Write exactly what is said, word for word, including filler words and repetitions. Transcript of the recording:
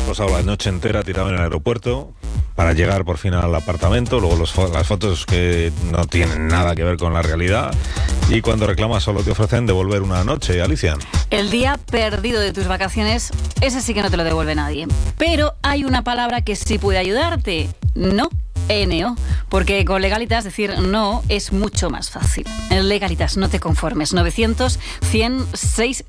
pasado la noche entera tirado en el aeropuerto para llegar por fin al apartamento, luego los, las fotos que no tienen nada que ver con la realidad, y cuando reclamas solo te ofrecen devolver una noche, Alicia. El día perdido de tus vacaciones, ese sí que no te lo devuelve nadie. Pero hay una palabra que sí puede ayudarte. No. N O, porque con Legalitas decir no es mucho más fácil. En Legalitas, no te conformes. novecientos, cien, seiscientos